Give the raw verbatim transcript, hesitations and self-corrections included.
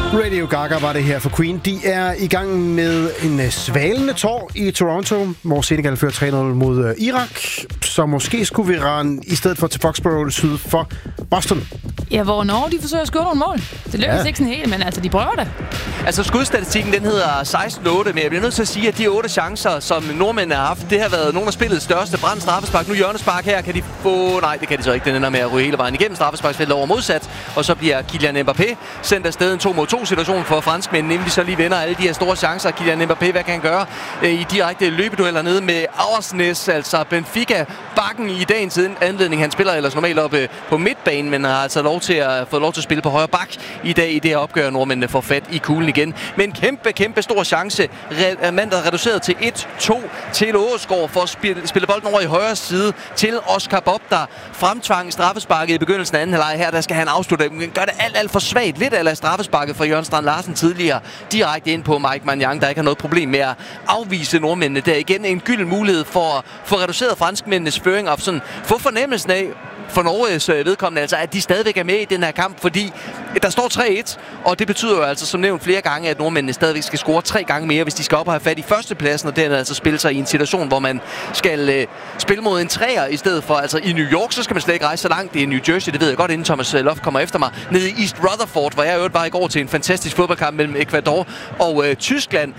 Radio Gaga var det her for Queen. De er i gang med en svalende tår i Toronto, hvor Senegal fører tre nul mod Irak. Så måske skulle vi rende i stedet for til Foxborough syd for Boston. Ja, hvor Norge de forsøger at score nogle mål. Det lykkes ja. ikke sådan helt, men altså, de prøver det. Altså, skudstatistikken, den hedder seksten otte, men jeg bliver nødt til at sige, at de otte chancer, som nordmændene har haft, det har været nogle af spillets største. Brand straffespark, nu hjørnespark her, kan de få... Nej, det kan de så ikke. Den ender med at ryge hele vejen igennem straffesparksfeltet over modsat. Og så bliver Kylian Mbappé sendt afsted en to mod to situation for franskmændene, inden vi så lige vinder alle de her store chancer. Kylian Mbappé, hvad kan han gøre i direkte løbedueller nede med Auersnes, altså Benfica, bakken i dagens anledning. Han spiller ellers normalt oppe på midtbanen, men har altså lov til at få lov til at spille på højre bak i dag i det her opgør. Nordmændene får fat i kuglen igen. Men kæmpe, kæmpe stor chance. Re- mandag reduceret til et to til Åsgaard for at spille, spille bolden over i højre side til Oscar Bob, der fremtvang straffesparket i begyndelsen af anden halvleg. Her der skal han afslutte. Gør det alt, alt for svagt. Lidt eller straffesparket for Jørgen Strand Larsen tidligere. Direkte ind på Mike Maignan, der ikke har noget problem med at afvise nordmændene. Der igen en gylden mulighed for at få reduceret franskmændenes føring og sådan få fornemmelsen af, for Norges vedkommende, altså, at de stadigvæk er med i den her kamp, fordi der står tre et, og det betyder jo altså, som nævnt flere gange, at nordmændene stadigvæk skal score tre gange mere, hvis de skal op og have fat i førstepladsen, og dermed altså spille sig i en situation, hvor man skal øh, spille mod en træer i stedet for. Altså i New York, så skal man slet ikke rejse så langt. Det er New Jersey, det ved jeg godt, inden Thomas Loft kommer efter mig. Nede i East Rutherford, hvor jeg øvrigt var i går til en fantastisk fodboldkamp mellem Ecuador og øh, Tyskland.